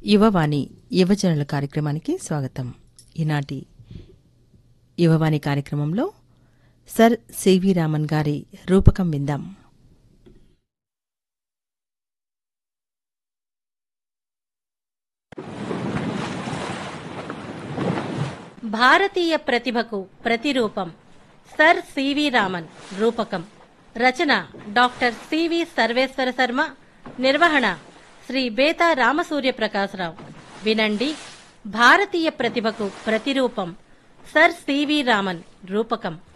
యువవాణి యువజనుల కార్యక్రమానికి స్వాగతం. ఈనాటి యువవాణి కార్యక్రమంలో సర్ సివి రామన్ గారి రూపకం విందాం. భారతీయ ప్రతిభకు ప్రతిరూపం సర్ సివి రామన్ రూపకం. రచన డాక్టర్ సివి సర్వేశ్వర శర్మ. నిర్వహణ శ్రీ బేతా రామసూర్యప్రకాశరావు. వినండి, భారతీయ ప్రతిభకు ప్రతిరూపం సర్ సివి రామన్ రూపకం.